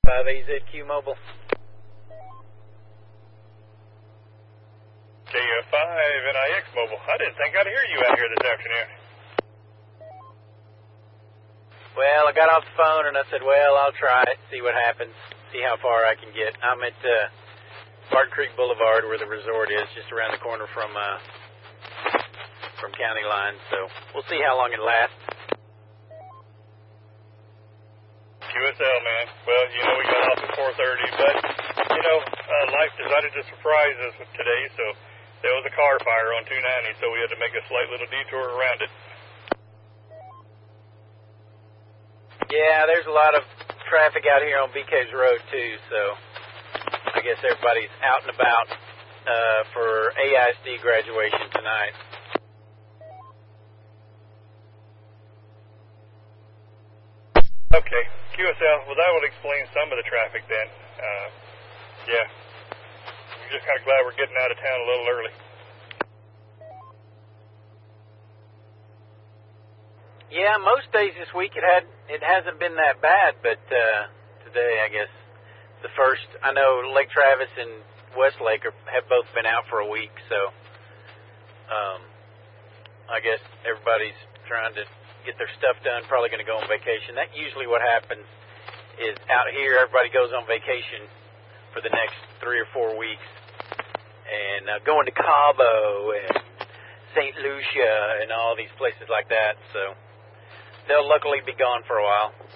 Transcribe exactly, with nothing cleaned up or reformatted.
five A Z Q Mobile. K F five N I X Mobile. I didn't think I'd hear you out here this afternoon. Well, I got off the phone and I said, well, I'll try it, see what happens, see how far I can get. I'm at uh, Barton Creek Boulevard where the resort is, just around the corner from uh, from County Line. So we'll see how long it lasts. Q S L, man. Well, you know, we got off at four thirty, but, you know, uh, life decided to surprise us today, so there was a car fire on two ninety, so we had to make a slight little detour around it. Yeah, there's a lot of traffic out here on B K's Road, too, so I guess everybody's out and about uh, for A I S D graduation tonight. Okay, Q S L, well, that will explain some of the traffic then. Uh, yeah, we're just kind of glad we're getting out of town a little early. Yeah, most days this week it had it hasn't been that bad, but uh, today I guess the first. I know Lake Travis and Westlake are, have both been out for a week, so um, I guess everybody's trying to get their stuff done. Probably going to go on vacation. That usually what happens is out here everybody goes on vacation for the next three or four weeks, and uh, going to Cabo and Saint Lucia and all these places like that. So they'll luckily be gone for a while.